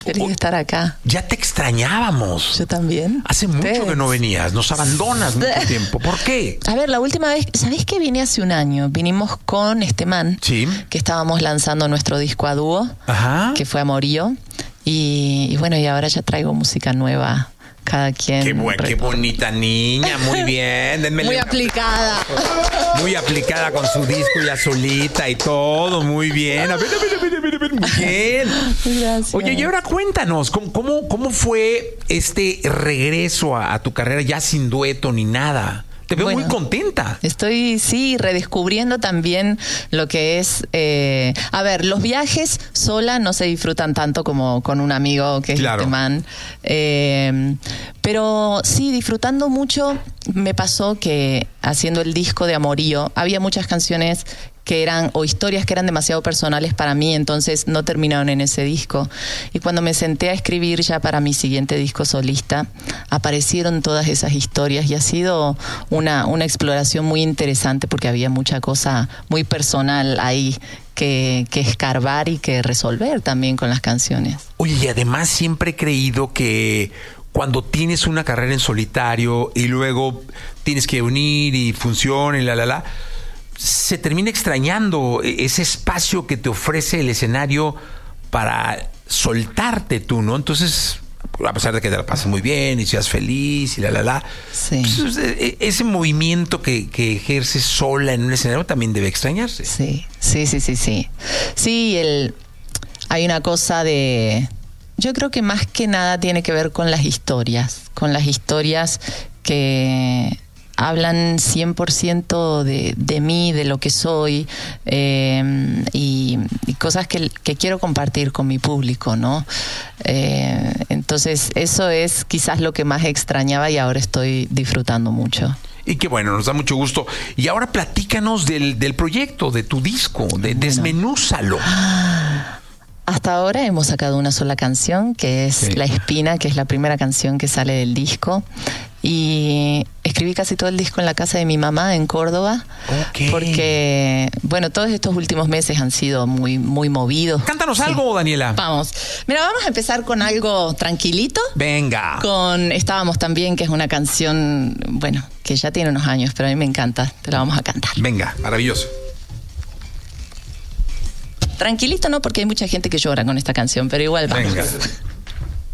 Feliz de estar acá. Ya te extrañábamos. Yo también. Hace mucho que no venías. Nos abandonas mucho tiempo. ¿Por qué? A ver, la última vez, ¿sabés que vine hace un año? Vinimos con este man. Sí. Que estábamos lanzando nuestro disco a dúo. Ajá. Que fue Amorío. Y bueno, y ahora ya traigo música nueva. Cada quien. Qué bonita niña. Muy bien. Muy aplicada. Muy aplicada con su disco ya solita y todo. Muy bien. A ver. Muy bien. Gracias. Oye, y ahora cuéntanos, ¿cómo fue este regreso a tu carrera ya sin dueto ni nada? Te veo muy contenta. Estoy, sí, redescubriendo también lo que es... a ver, los viajes sola no se disfrutan tanto como con un amigo que es este man. Pero sí, disfrutando mucho, me pasó que haciendo el disco de Amorío, había muchas canciones que eran, o historias que eran demasiado personales para mí, entonces no terminaron en ese disco. Y cuando me senté a escribir ya para mi siguiente disco solista, aparecieron todas esas historias y ha sido una exploración muy interesante porque había mucha cosa muy personal ahí que escarbar y que resolver también con las canciones. Oye, y además siempre he creído que cuando tienes una carrera en solitario y luego tienes que unir y funciona y se termina extrañando ese espacio que te ofrece el escenario para soltarte tú, ¿no? Entonces, a pesar de que te la pases muy bien y seas feliz y sí. Pues, ese movimiento que ejerces sola en un escenario también debe extrañarse. Sí. Sí, hay una cosa de... Yo creo que más que nada tiene que ver con las historias que hablan 100% de mí, de lo que soy, y cosas que quiero compartir con mi público, ¿no? Entonces, eso es quizás lo que más extrañaba y ahora estoy disfrutando mucho. Y qué bueno, nos da mucho gusto. Y ahora platícanos del proyecto, de tu disco, desmenúzalo. Hasta ahora hemos sacado una sola canción, que es La Espina, que es la primera canción que sale del disco. Y escribí casi todo el disco en la casa de mi mamá en Córdoba. Porque, bueno, todos estos últimos meses han sido muy, muy movidos. Cántanos algo, Daniela. Vamos. Mira, vamos a empezar con algo tranquilito. Venga. Con Estábamos también, que es una canción, bueno, que ya tiene unos años, pero a mí me encanta. Te la vamos a cantar. Venga, maravilloso. Tranquilito no, porque hay mucha gente que llora con esta canción, pero igual vamos. Venga.